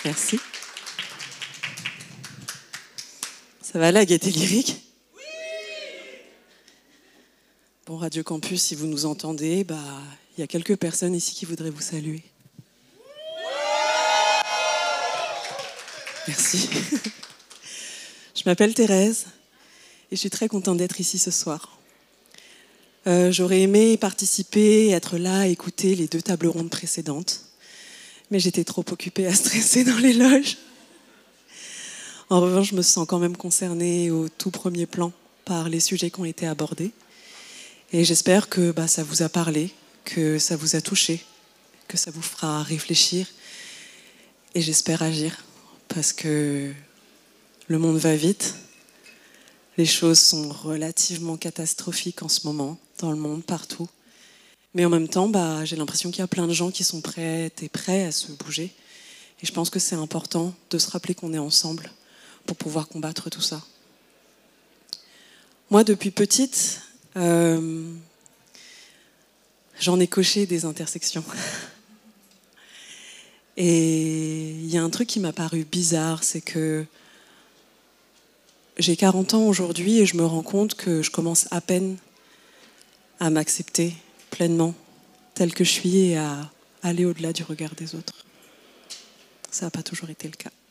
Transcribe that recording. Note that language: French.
Merci. Ça va la gaieté lyrique? Oui. Bon, Radio Campus, si vous nous entendez, il y a quelques personnes ici qui voudraient vous saluer. Merci. Je m'appelle Thérèse et je suis très contente d'être ici ce soir. J'aurais aimé participer, être là, écouter les 2 tables rondes précédentes, mais j'étais trop occupée à stresser dans les loges. En revanche, je me sens quand même concernée au tout premier plan par les sujets qui ont été abordés. Et j'espère que ça vous a parlé, que ça vous a touché, que ça vous fera réfléchir. Et j'espère agir, parce que le monde va vite. Les choses sont relativement catastrophiques en ce moment, dans le monde, partout. Mais en même temps, j'ai l'impression qu'il y a plein de gens qui sont prêts à se bouger. Et je pense que c'est important de se rappeler qu'on est ensemble pour pouvoir combattre tout ça. Moi, depuis petite, j'en ai coché des intersections. Et il y a un truc qui m'a paru bizarre, c'est que j'ai 40 ans aujourd'hui et je me rends compte que je commence à peine à m'accepter pleinement telle que je suis et à aller au-delà du regard des autres. Ça n'a pas toujours été le cas.